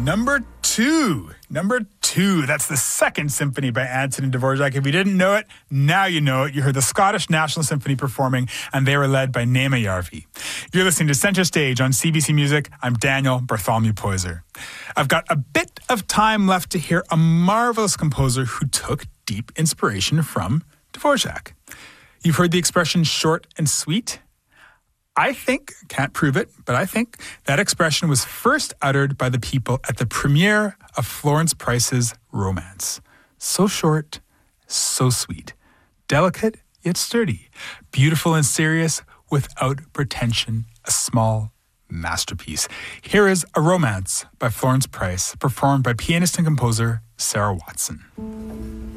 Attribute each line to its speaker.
Speaker 1: Number two. That's the Second Symphony by Antonin Dvorak. If you didn't know it, now you know it. You heard the Scottish National Symphony performing, and they were led by Naima Järvi. You're listening to Center Stage on CBC Music. I'm Daniel Bartholomew Poyser. I've got a bit of time left to hear a marvelous composer who took deep inspiration from Dvorak. You've heard the expression short and sweet. I think, can't prove it, but I think that expression was first uttered by the people at the premiere of Florence Price's Romance. So short, so sweet. Delicate, yet sturdy. Beautiful and serious, without pretension. A small masterpiece. Here is A Romance by Florence Price, performed by pianist and composer Sarah Watson.